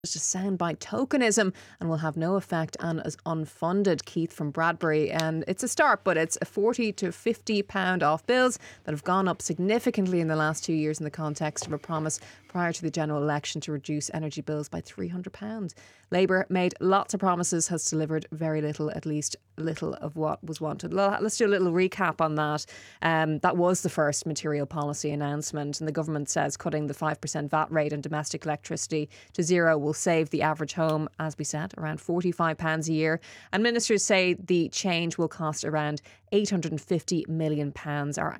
Just a soundbite tokenism and will have no effect and is unfunded. Keith from Bradbury, and it's a start, but it's a £40 to £50 off bills that have gone up significantly in the last 2 years in the context of a promise prior to the general election to reduce energy bills by £300. Labour made lots of promises, has delivered very little, at least little of what was wanted. Let's do a little recap on that. That was the first material policy announcement, and the government says cutting the 5% VAT rate on domestic electricity to zero will save the average home, as we said, around £45 a year. And ministers say the change will cost around £850 million, or